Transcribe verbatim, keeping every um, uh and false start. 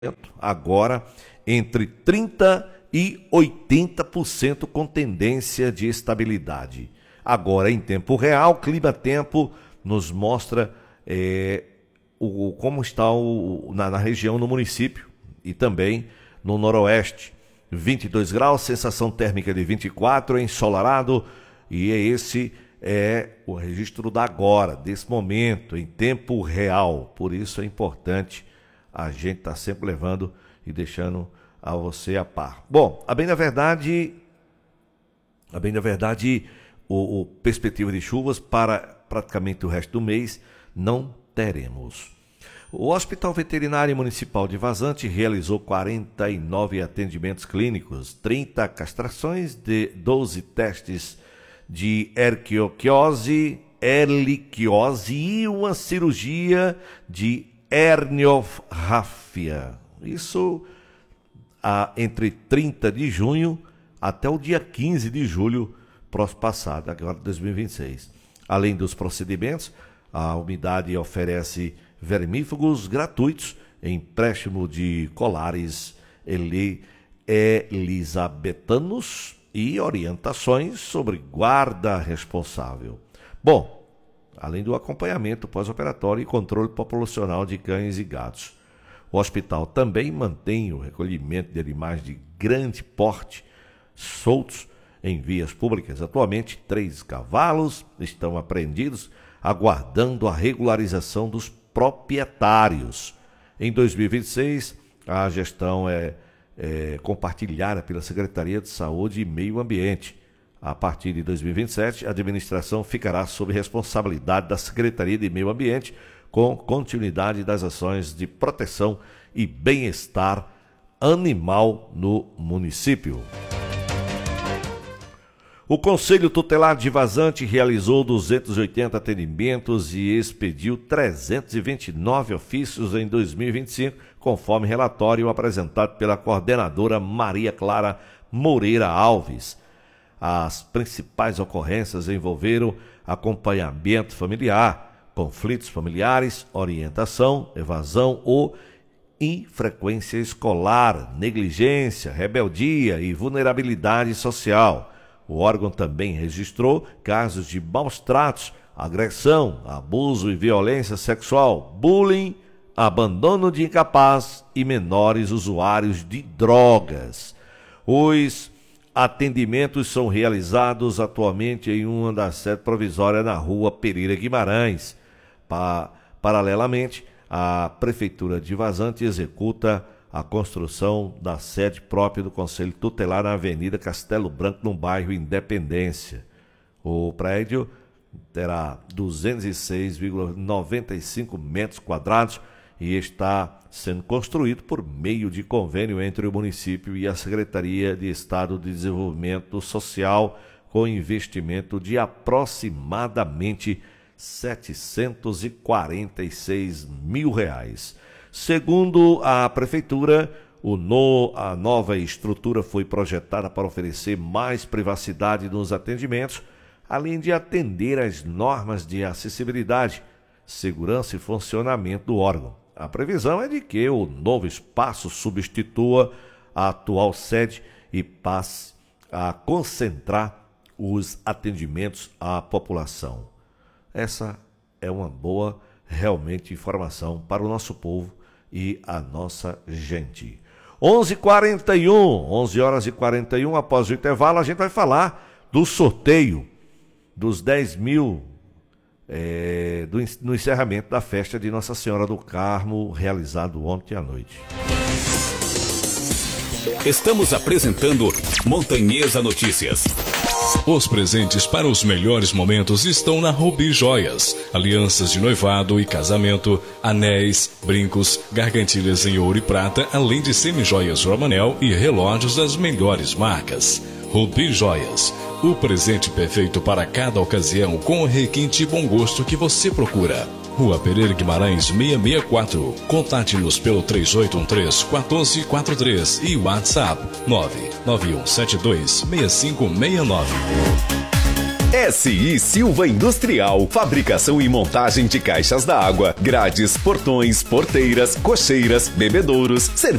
agora entre trinta por cento e oitenta por cento com tendência de estabilidade. Agora, em tempo real, Climatempo nos mostra é, o, como está o, na, na região, no município e também no noroeste. vinte e dois graus, sensação térmica de vinte e quatro, ensolarado, e esse é o registro da agora, desse momento, em tempo real. Por isso é importante a gente estar tá sempre levando e deixando a você a par. Bom, a bem da verdade, a bem da verdade, o, o perspectiva de chuvas para praticamente o resto do mês não teremos. O Hospital Veterinário Municipal de Vazante realizou quarenta e nove atendimentos clínicos, trinta castrações, de doze testes de erquiose, erliquiose e uma cirurgia de herniorrafia. Isso ah, entre trinta de junho até o dia quinze de julho próximo passado, agora de dois mil e vinte e seis. Além dos procedimentos, a unidade oferece vermífugos gratuitos, empréstimo de colares eli, elisabetanos e orientações sobre guarda responsável. Bom, além do acompanhamento pós-operatório e controle populacional de cães e gatos. O hospital também mantém o recolhimento de animais de grande porte soltos em vias públicas. Atualmente, três cavalos estão apreendidos, aguardando a regularização dos proprietários. Em dois mil e vinte e seis, a gestão é, é compartilhada pela Secretaria de Saúde e Meio Ambiente. A partir de dois mil e vinte e sete, a administração ficará sob responsabilidade da Secretaria de Meio Ambiente, com continuidade das ações de proteção e bem-estar animal no município. O Conselho Tutelar de Vazante realizou duzentos e oitenta atendimentos e expediu trezentos e vinte e nove ofícios em dois mil e vinte e cinco, conforme relatório apresentado pela coordenadora Maria Clara Moreira Alves. As principais ocorrências envolveram acompanhamento familiar, conflitos familiares, orientação, evasão ou infrequência escolar, negligência, rebeldia e vulnerabilidade social. O órgão também registrou casos de maus tratos, agressão, abuso e violência sexual, bullying, abandono de incapaz e menores usuários de drogas. Os atendimentos são realizados atualmente em uma das sedes provisórias na rua Pereira Guimarães. Pa- paralelamente, a Prefeitura de Vazante executa a construção da sede própria do Conselho Tutelar na Avenida Castelo Branco, no bairro Independência. O prédio terá duzentos e seis vírgula noventa e cinco metros quadrados e está sendo construído por meio de convênio entre o município e a Secretaria de Estado de Desenvolvimento Social, com investimento de aproximadamente setecentos e quarenta e seis mil reais. Segundo a Prefeitura, o no, a nova estrutura foi projetada para oferecer mais privacidade nos atendimentos, além de atender às normas de acessibilidade, segurança e funcionamento do órgão. A previsão é de que o novo espaço substitua a atual sede e passe a concentrar os atendimentos à população. Essa é uma boa, realmente, informação para o nosso povo e a nossa gente. onze e quarenta e um, onze horas e quarenta e um, após o intervalo, a gente vai falar do sorteio dos dez mil é, do, no encerramento da festa de Nossa Senhora do Carmo, realizado ontem à noite. Estamos apresentando Montanhesa Notícias. Os presentes para os melhores momentos estão na Rubi Joias. Alianças de noivado e casamento, anéis, brincos, gargantilhas em ouro e prata, além de semijoias Romanel e relógios das melhores marcas. Rubi Joias, o presente perfeito para cada ocasião, com o requinte e bom gosto que você procura. Rua Pereira Guimarães seiscentos e sessenta e quatro. Contate-nos pelo três oito um três, um quatro quatro três e WhatsApp nove nove um sete dois, seis cinco seis nove. S I Silva Industrial, fabricação e montagem de caixas d'água, grades, portões, porteiras, cocheiras, bebedouros,